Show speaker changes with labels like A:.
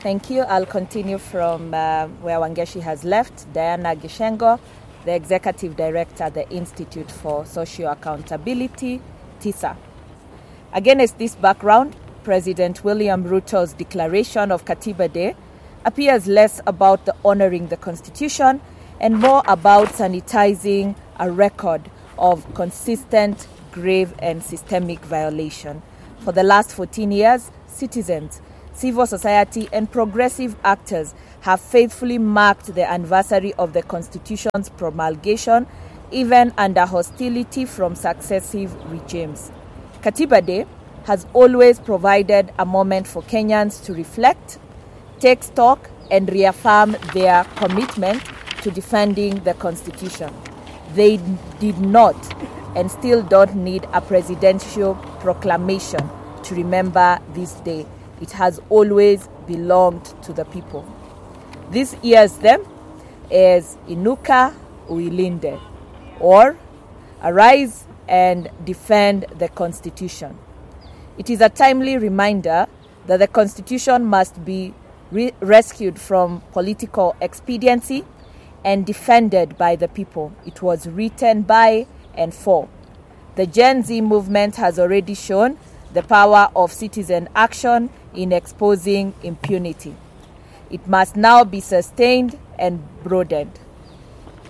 A: Thank you. I'll continue from where Wangeshi has left. Diana Gishengo, the Executive Director at the Institute for Social Accountability, TISA. Against this background, President William Ruto's declaration of Katiba Day appears less about the honoring the Constitution and more about sanitizing a record of consistent, grave and systemic violation. For the last 14 years, citizens, civil society and progressive actors have faithfully marked the anniversary of the Constitution's promulgation, even under hostility from successive regimes. Katiba Day has always provided a moment for Kenyans to reflect, take stock, and reaffirm their commitment to defending the Constitution. They did not and still don't need a presidential proclamation to remember this day. It has always belonged to the people. This year's theme is Inuka Uilinde, or Arise and Defend the Constitution. It is a timely reminder that the Constitution must be rescued from political expediency and defended by the people. It was written by and for. The Gen Z movement has already shown the power of citizen action in exposing impunity. It must now be sustained and broadened.